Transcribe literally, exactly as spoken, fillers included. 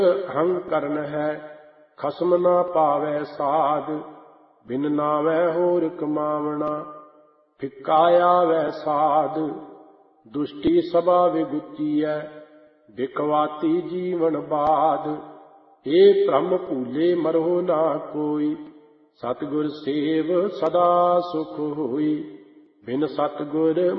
ਹੰ ਕਰਨ ਹੈ ਖਸਮ ਨਾ ਪਾਵੈ ਸਾਧ, ਬਿਨ ਨਾਵੈ ਹੋਰ ਕਮਾਵਣਾ। ਫਿੱਕਾ ਆਵੈ ਸਾਧ, ਦੁਸ਼ਟੀ ਸਭਾ ਵਿਗੁਚੀਐ, ਬਿਕਵਾਤੀ ਜੀਵਨ ਬਾਧ। ਏ ਭ੍ਰਮ ਭੂਲੇ ਮਰੋ ਨਾ ਕੋਈ, ਸਤਿਗੁਰ ਸੇਵ ਸਦਾ ਸੁਖ ਹੋਈ। ਬਿਨ ਸਤਿਗੁਰ